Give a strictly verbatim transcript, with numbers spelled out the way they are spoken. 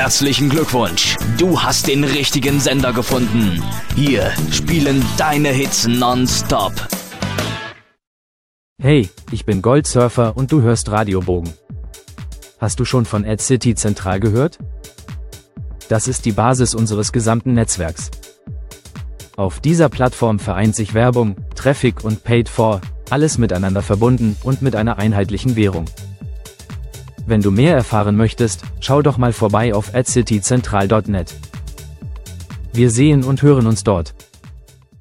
Herzlichen Glückwunsch, du hast den richtigen Sender gefunden. Hier spielen deine Hits nonstop. Hey, ich bin Goldsurfer und du hörst Radiobogen. Hast du schon von AdCity Zentral gehört? Das ist die Basis unseres gesamten Netzwerks. Auf dieser Plattform vereint sich Werbung, Traffic und Paid for, alles miteinander verbunden und mit einer einheitlichen Währung. Wenn du mehr erfahren möchtest, schau doch mal vorbei auf adcityzentral punkt net. Wir sehen und hören uns dort.